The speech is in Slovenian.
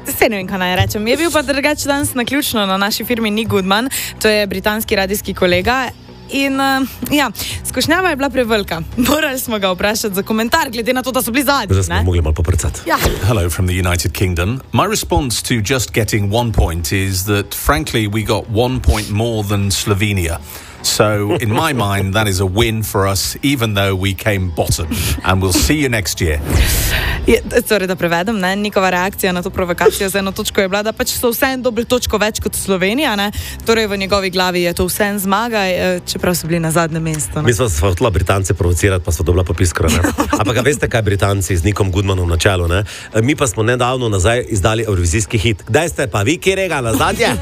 Se ne vem, kaj naj rečem. Je bil pa drugače danes naključno na naši firmi Nick Goodman, to je britanski radijski kolega. In skušnjava je bila prevelika. Morali smo ga vprašati za komentar, glede na to, da so bili zadnji. Zdaj smo mogli malo poprcati. Ja. Hello from the United Kingdom. My response to just getting 1 point is that, frankly, we got 1 point more than Slovenia. So, in my mind, that is a win for us, even though we came bottom. And we'll see you next year. Torej, da prevedem, ne? Njihova reakcija na to provokacijo za eno točko je bila, da pač so vseeno dobili točko več kot Slovenija, ne? Torej, v njegovi glavi je to vseeno zmaga, čeprav so bili na zadnjem mestu. Mi smo hotela Britance provocirati, pa so dobila popiskra, ne? Ampak veste, kaj Britanci z Nickom Goodmanom na čelu, ne? Mi pa smo nedavno nazaj izdali evrovizijski hit. Kdaj ste pa vi, kjerega nazadnje?